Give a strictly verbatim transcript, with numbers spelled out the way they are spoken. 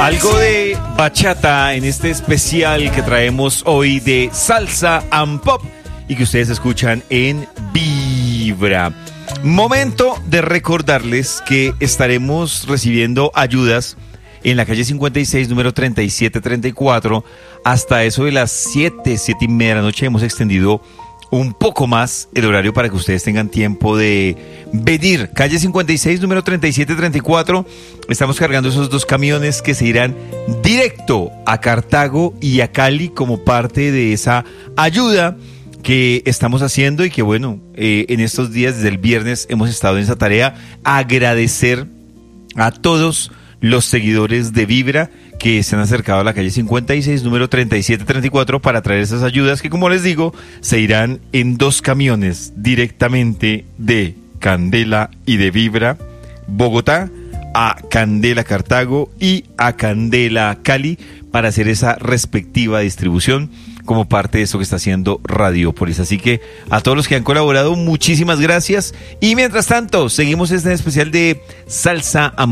Algo de bachata en este especial que traemos hoy de Salsa and Pop y que ustedes escuchan en Vibra. Momento de recordarles que estaremos recibiendo ayudas en la calle cincuenta y seis, número treinta y siete treinta y cuatro. Hasta eso de las siete, siete y media de la noche hemos extendido un poco más el horario para que ustedes tengan tiempo de venir. Calle cincuenta y seis, número treinta y siete treinta y cuatro. Estamos cargando esos dos camiones que se irán directo a Cartago y a Cali como parte de esa ayuda que estamos haciendo y que bueno, eh, en estos días desde el viernes hemos estado en esa tarea. Agradecer a todos los seguidores de Vibra que se han acercado a la calle cincuenta y seis, número treinta y siete treinta y cuatro para traer esas ayudas que, como les digo, se irán en dos camiones directamente de Candela y de Vibra Bogotá a Candela Cartago y a Candela Cali para hacer esa respectiva distribución como parte de eso que está haciendo Radiopolis. Así que a todos los que han colaborado, muchísimas gracias. Y mientras tanto, seguimos este especial de Salsa